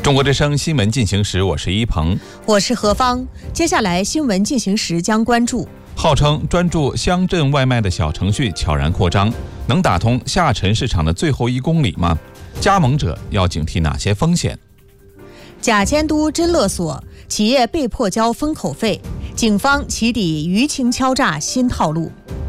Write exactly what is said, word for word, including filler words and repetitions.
中国之声新闻进行时，我是一鹏， 我是何芳。接下来新闻进行时将关注： 号称专注乡镇外卖的小程序悄然扩张，能打通下沉市场的最后一公里吗？加盟者要警惕哪些风险？ 假监督真勒索，企业被迫交封口费，警方起底舆情敲诈新套路。